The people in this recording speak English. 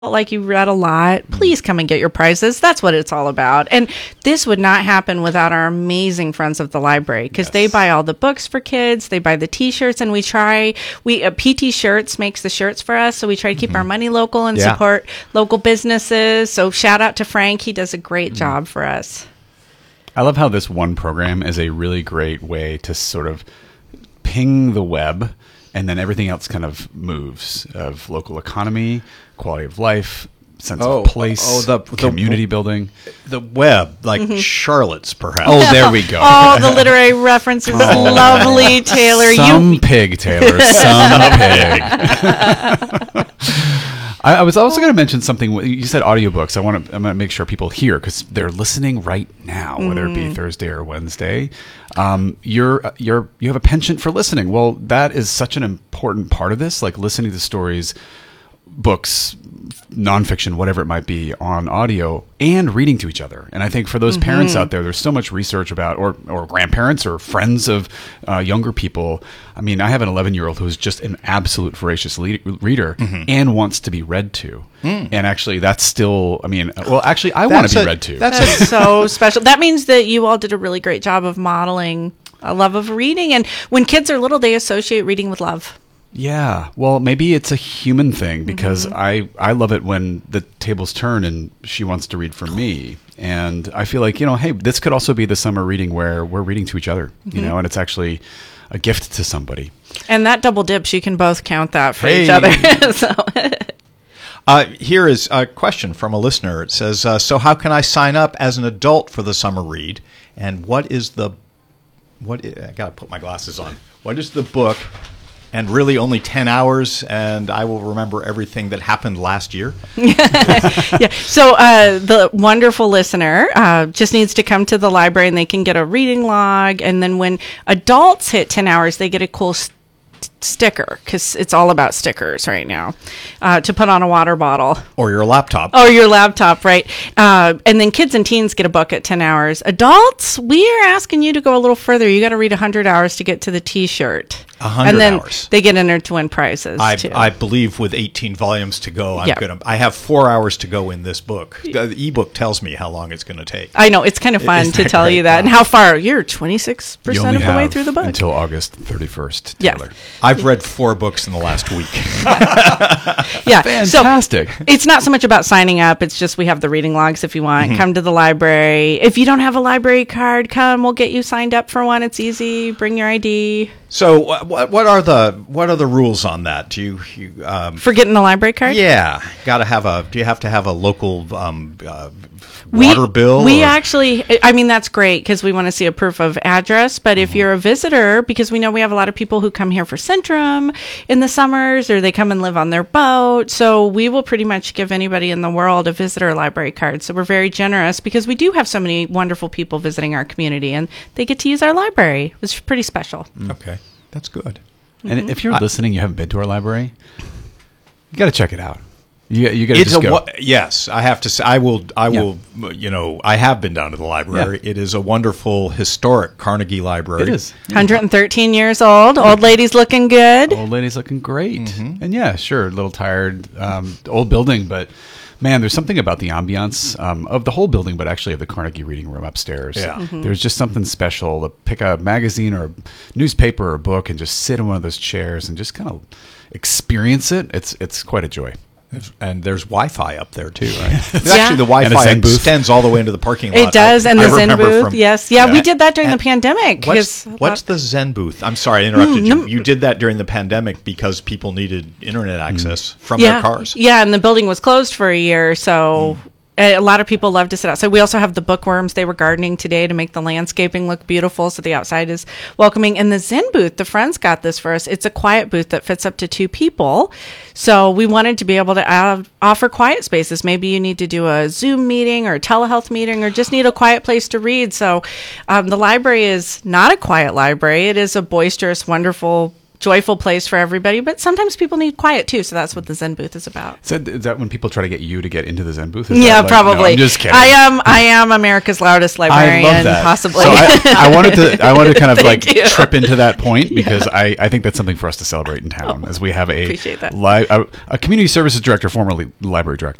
like you read a lot, please come and get your prizes. That's what it's all about. And this would not happen without our amazing friends of the library, because they buy all the books for kids, they buy the t-shirts, and PT Shirts makes the shirts for us, so we try to keep our money local and support local businesses. So shout out to Frank. He does a great job for us. I love how this one program is a really great way to sort of ping the web, and then everything else kind of moves, of local economy, quality of life, sense of place, community building. The web, like Charlotte's, perhaps. Oh, there we go. Oh, the literary references. Lovely, Taylor. Some pig, Taylor. Some pig. I was also going to mention something. You said audiobooks. I'm going to make sure people hear, because they're listening right now, whether it be Thursday or Wednesday. You have a penchant for listening. Well, that is such an important part of this, like listening to stories, books, nonfiction, whatever it might be, on audio, and reading to each other. And I think for those parents out there, there's so much research about, or grandparents or friends of younger people. I mean, I have an 11-year-old who's just an absolute voracious reader and wants to be read to. And actually, that's still, I want to be read to. That's so special. That means that you all did a really great job of modeling a love of reading. And when kids are little, they associate reading with love. Yeah, well, maybe it's a human thing, because I love it when the tables turn and she wants to read for me. And I feel like, hey, this could also be the summer reading where we're reading to each other, and it's actually a gift to somebody. And that double dips, you can both count that for each other. Here is a question from a listener. It says, so how can I sign up as an adult for the summer read? And I got to put my glasses on. What is the book? And really only 10 hours, and I will remember everything that happened last year. Yeah. So the wonderful listener just needs to come to the library, and they can get a reading log. And then when adults hit 10 hours, they get a cool sticker, because it's all about stickers right now, to put on a water bottle. Or your laptop. Right. And then kids and teens get a book at 10 hours. Adults, we are asking you to go a little further. You got to read 100 hours to get to the t-shirt. 100 and then hours. They get entered to win prizes, too. I believe with 18 volumes to go, I have 4 hours to go in this book. The ebook tells me how long it's going to take. I know. It's kind of fun to tell you that. And how far? You're 26% of the way through the book. Until August 31st, Taylor. Yeah. I've read 4 books in the last week. Yeah. Fantastic. So it's not so much about signing up. It's just we have the reading logs if you want. Come to the library. If you don't have a library card, come. We'll get you signed up for one. It's easy. Bring your ID. So what are the rules on that? Do you for getting the library card? Yeah, do you have to have a local water bill? We actually, that's great, because we want to see a proof of address. But if you're a visitor, because we know we have a lot of people who come here for Centrum in the summers, or they come and live on their boat, so we will pretty much give anybody in the world a visitor library card. So we're very generous, because we do have so many wonderful people visiting our community, and they get to use our library. It's pretty special. Okay. That's good. And if you're listening, you haven't been to our library, you got to check it out. You got to just go. Yes, I have to say, I will. I have been down to the library. Yeah. It is a wonderful, historic Carnegie Library. It is 113 years old. Old lady's looking good. Old lady's looking great. And yeah, sure, a little tired. Old building, but man, there's something about the ambiance of the whole building, but actually of the Carnegie Reading Room upstairs. Yeah. There's just something special to pick a magazine or a newspaper or a book and just sit in one of those chairs and just kind of experience it. It's quite a joy. And there's Wi-Fi up there too, right? Actually, the Wi-Fi extends all the way into the parking lot. It does, and the Zen booth. Yes, yeah, we did that during the pandemic. What's the Zen booth? I'm sorry, I interrupted you. You did that during the pandemic because people needed internet access from their cars. Yeah, and the building was closed for a year, so a lot of people love to sit outside. We also have the bookworms. They were gardening today to make the landscaping look beautiful, so the outside is welcoming. And the Zen booth, the friends got this for us. It's a quiet booth that fits up to 2 people. So we wanted to be able to offer quiet spaces. Maybe you need to do a Zoom meeting or a telehealth meeting, or just need a quiet place to read. So the library is not a quiet library. It is a boisterous, wonderful joyful place for everybody, but sometimes people need quiet too. So that's what the Zen booth is about. So is that when people try to get you to get into the Zen booth? Yeah, No, probably. I'm just kidding. I am America's loudest librarian, I love that. possibly. So I wanted to kind of like you. trip into that point because I think that's something for us to celebrate in town as we have Appreciate that. a community services director, formerly library director.